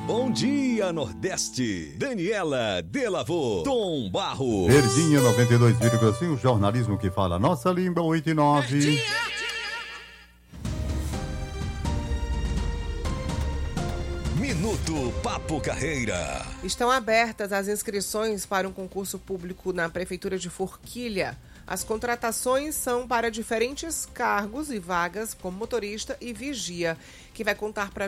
Bom dia, Nordeste. Daniela Delavô, Tom Barro. Verdinha 92,5, o jornalismo que fala a nossa língua, 8 e 9. Minuto Papo Carreira. Estão abertas as inscrições para um concurso público na Prefeitura de Forquilha. As contratações são para diferentes cargos e vagas, como motorista e vigia, que vai contar para